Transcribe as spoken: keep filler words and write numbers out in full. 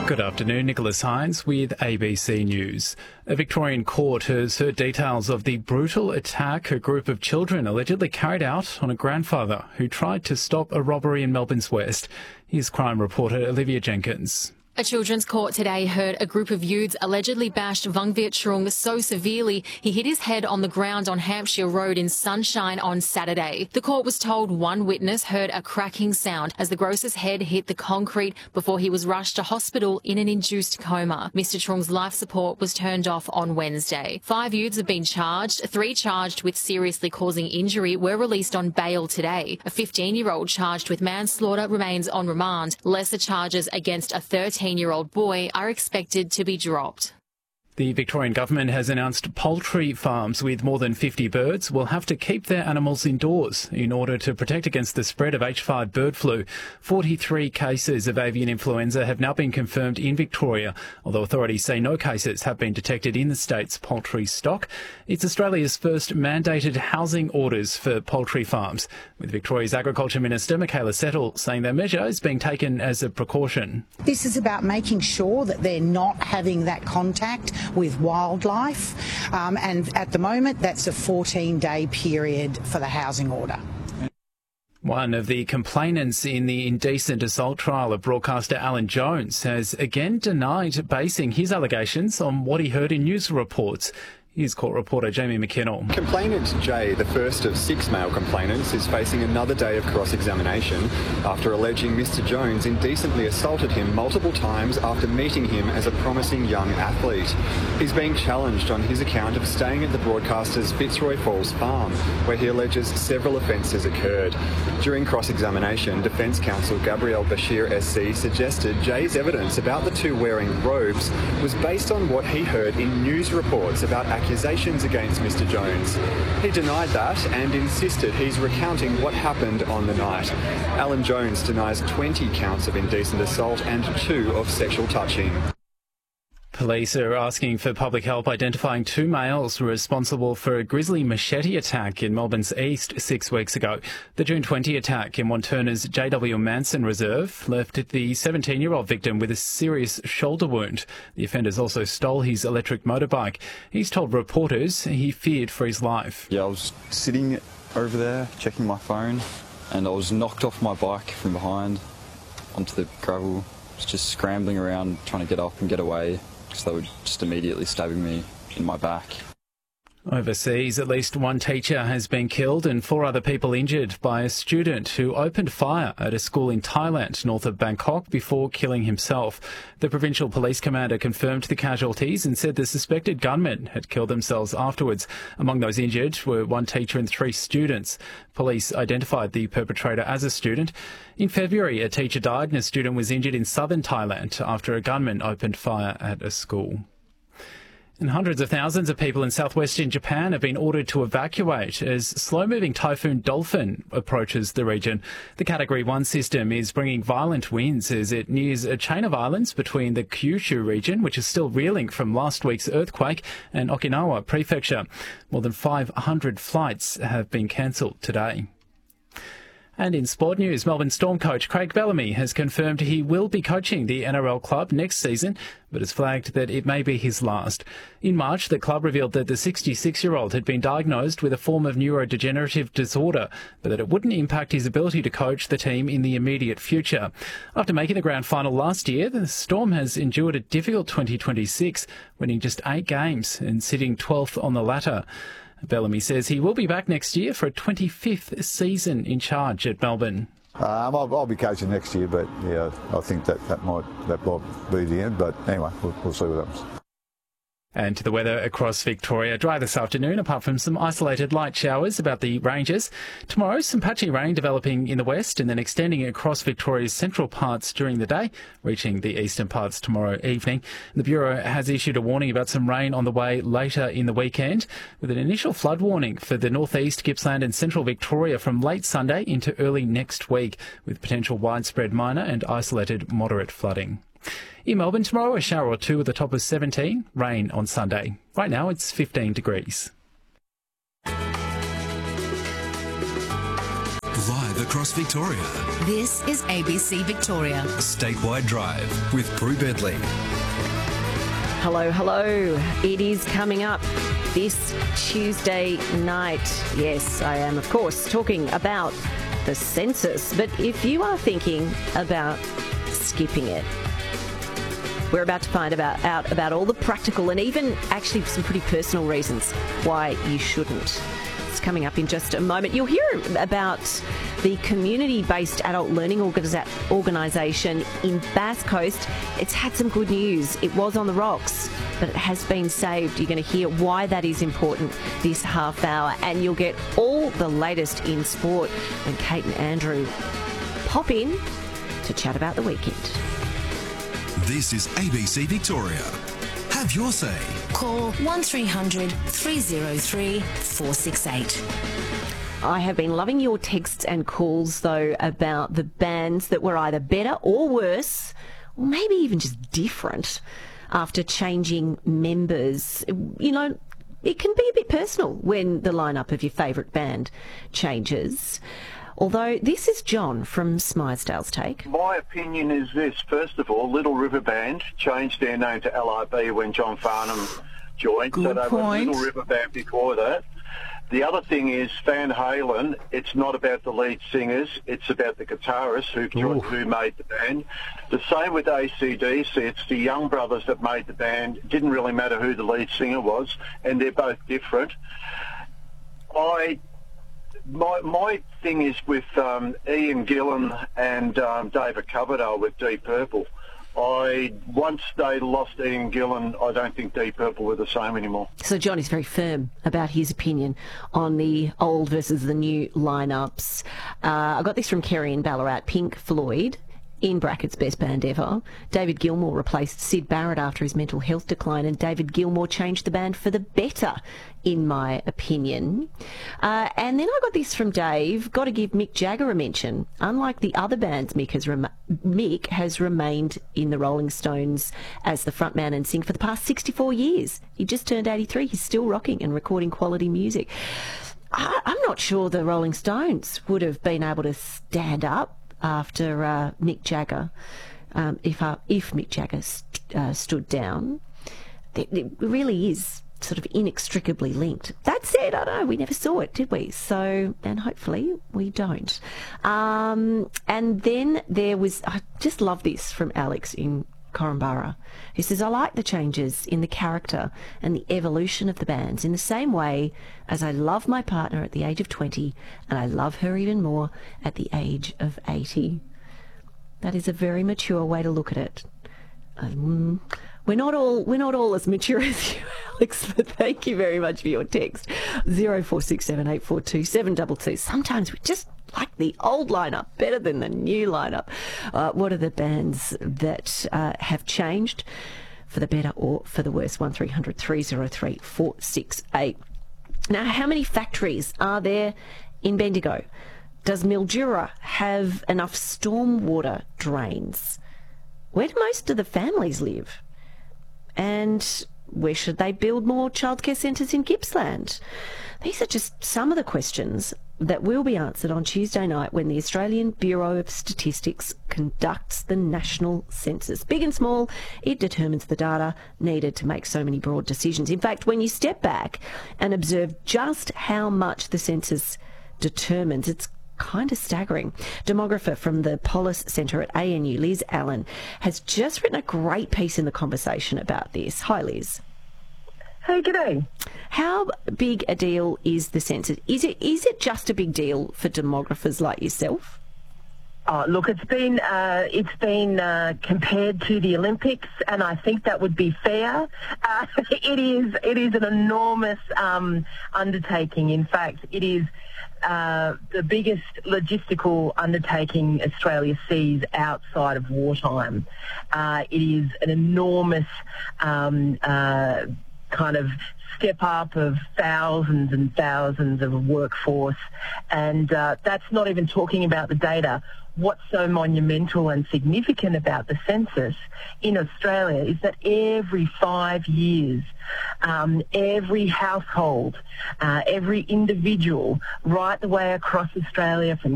Good afternoon, Nicholas Hines with A B C News. A Victorian court has heard details of the brutal attack a group of children allegedly carried out on a grandfather who tried to stop a robbery in Melbourne's West. Here's crime reporter Olivia Jenkins. A children's court today heard a group of youths allegedly bashed Vung Viet Trung so severely he hit his head on the ground on Hampshire Road in Sunshine on Saturday. The court was told one witness heard a cracking sound as the grocer's head hit the concrete before he was rushed to hospital in an induced coma. Mister Trung's life support was turned off on Wednesday. Five youths have been charged. Three charged with seriously causing injury were released on bail today. A fifteen-year-old charged with manslaughter remains on remand. Lesser charges against a thirteen-year-old boy are expected to be dropped. The Victorian government has announced poultry farms with more than fifty birds will have to keep their animals indoors in order to protect against the spread of H five bird flu. forty-three cases of avian influenza have now been confirmed in Victoria, although authorities say no cases have been detected in the state's poultry stock. It's Australia's first mandated housing orders for poultry farms, with Victoria's Agriculture Minister Michaela Settle saying the measure is being taken as a precaution. This is about making sure that they're not having that contact with wildlife, um, and at the moment that's a fourteen-day period for the housing order. One of the complainants in the indecent assault trial of broadcaster Alan Jones has again denied basing his allegations on what he heard in news reports. Here's court reporter Jamie McKinnell. Complainant Jay, the first of six male complainants, is facing another day of cross-examination after alleging Mister Jones indecently assaulted him multiple times after meeting him as a promising young athlete. He's being challenged on his account of staying at the broadcaster's Fitzroy Falls farm, where he alleges several offences occurred. During cross-examination, Defence Counsel Gabrielle Bashir S C suggested Jay's evidence about the two wearing robes was based on what he heard in news reports about accusations against Mister Jones. He denied that and insisted he's recounting what happened on the night. Alan Jones denies twenty counts of indecent assault and two of sexual touching. Police are asking for public help identifying two males responsible for a grisly machete attack in Melbourne's east six weeks ago. The June twentieth attack in Wantirna's J W Manson Reserve left the seventeen-year-old victim with a serious shoulder wound. The offenders also stole his electric motorbike. He's told reporters he feared for his life. Yeah, I was sitting over there checking my phone and I was knocked off my bike from behind onto the gravel. I was just scrambling around trying to get up and get away, because they were just immediately stabbing me in my back. Overseas, at least one teacher has been killed and four other people injured by a student who opened fire at a school in Thailand, north of Bangkok, before killing himself. The provincial police commander confirmed the casualties and said the suspected gunmen had killed themselves afterwards. Among those injured were one teacher and three students. Police identified the perpetrator as a student. In February, a teacher died and a student was injured in southern Thailand after a gunman opened fire at a school. And hundreds of thousands of people in southwestern Japan have been ordered to evacuate as slow-moving typhoon Dolphin approaches the region. The Category one system is bringing violent winds as it nears a chain of islands between the Kyushu region, which is still reeling from last week's earthquake, and Okinawa Prefecture. More than five hundred flights have been cancelled today. And in sport news, Melbourne Storm coach Craig Bellamy has confirmed he will be coaching the N R L club next season, but has flagged that it may be his last. In March, the club revealed that the sixty-six-year-old had been diagnosed with a form of neurodegenerative disorder, but that it wouldn't impact his ability to coach the team in the immediate future. After making the grand final last year, the Storm has endured a difficult twenty twenty-six, winning just eight games and sitting twelfth on the ladder. Bellamy says he will be back next year for a twenty-fifth season in charge at Melbourne. Um, I'll, I'll be coaching next year, but yeah, I think that, that might that might be the end. But anyway, we'll, we'll see what happens. And to the weather across Victoria. Dry this afternoon, apart from some isolated light showers about the ranges. Tomorrow, some patchy rain developing in the west and then extending across Victoria's central parts during the day, reaching the eastern parts tomorrow evening. The Bureau has issued a warning about some rain on the way later in the weekend, with an initial flood warning for the northeast, Gippsland and central Victoria from late Sunday into early next week, with potential widespread minor and isolated moderate flooding. In Melbourne tomorrow, a shower or two at the top of seventeen, rain on Sunday. Right now it's fifteen degrees. Via the across Victoria. This is A B C Victoria. A statewide drive with Prue Bedley. Hello, hello. It is coming up this Tuesday night. Yes, I am, of course, talking about the census. But if you are thinking about skipping it, we're about to find about, out about all the practical and even actually some pretty personal reasons why you shouldn't. It's coming up in just a moment. You'll hear about the community-based adult learning organisa- organisation in Bass Coast. It's had some good news. It was on the rocks, but it has been saved. You're going to hear why that is important this half hour, and you'll get all the latest in sport when Kate and Andrew pop in to chat about the weekend. This is A B C Victoria. Have your say. Call one three hundred three oh three four six eight. I have been loving your texts and calls, though, about the bands that were either better or worse, or maybe even just different after changing members. You know, it can be a bit personal when the lineup of your favourite band changes. Although this is John from Smythesdale's take. My opinion is this. First of all, Little River Band changed their name to L R B when John Farnham joined. Good so they point. were Little River Band before that. The other thing is Van Halen, it's not about the lead singers, it's about the guitarists who, joined, who made the band. The same with A C D C, it's the young brothers that made the band. It didn't really matter who the lead singer was, and they're both different. I... My my thing is with um, Ian Gillan and um, David Coverdale with Deep Purple. I once they lost Ian Gillan, I don't think Deep Purple were the same anymore. So John is very firm about his opinion on the old versus the new lineups. Uh, I got this from Kerry in Ballarat. Pink Floyd, in brackets, best band ever. David Gilmour replaced Syd Barrett after his mental health decline, and David Gilmour changed the band for the better, in my opinion. Uh, and then I got this from Dave. Got to give Mick Jagger a mention. Unlike the other bands, Mick has, rem- Mick has remained in the Rolling Stones as the frontman and singer for the past sixty-four years. He just turned eighty-three. He's still rocking and recording quality music. I- I'm not sure the Rolling Stones would have been able to stand up after uh, Mick Jagger, um, if uh, if Mick Jagger st- uh, stood down. It, it really is sort of inextricably linked. That said, I don't know, we never saw it, did we? So, and hopefully we don't. Um, and then there was, I just love this from Alex in Korumburra. He says, I like the changes in the character and the evolution of the bands in the same way as I love my partner at the age of twenty and I love her even more at the age of eighty. That is a very mature way to look at it. Um, we're not all we're not all as mature as you, Alex, but thank you very much for your text. zero four six seven eight four two seven two two. Sometimes we just like the old lineup better than the new lineup. Uh, what are the bands that uh, have changed for the better or for the worse? one three hundred three oh three four six eight. Now, how many factories are there in Bendigo? Does Mildura have enough stormwater drains? Where do most of the families live? And where should they build more childcare centres in Gippsland? These are just some of the questions that will be answered on Tuesday night when the Australian Bureau of Statistics conducts the national census. Big and small, it determines the data needed to make so many broad decisions. In fact, when you step back and observe just how much the census determines, it's kind of staggering. Demographer from the Polis Centre at A N U, Liz Allen, has just written a great piece in The Conversation about this. Hi, Liz. Hey, g'day. How big a deal is the census? Is it is it just a big deal for demographers like yourself? Oh, look, it's been uh, it's been uh, compared to the Olympics, and I think that would be fair. Uh, it is it is an enormous um, undertaking. In fact, it is uh, the biggest logistical undertaking Australia sees outside of wartime. Uh, it is an enormous um, uh, kind of step up of thousands and thousands of a workforce, and uh, that's not even talking about the data. What's so monumental and significant about the census in Australia is that every five years, um, every household, uh, every individual, right the way across Australia, from